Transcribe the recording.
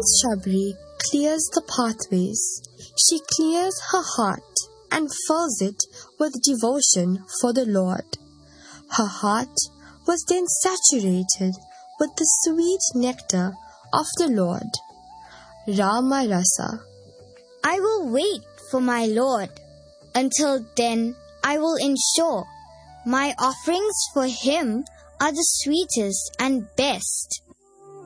Shabri clears the pathways. She clears her heart and fills it with devotion for the Lord. Her heart was then saturated with the sweet nectar of the Lord. Rama Rasa. I will wait for my Lord. Until then, I will ensure my offerings for Him are the sweetest and best.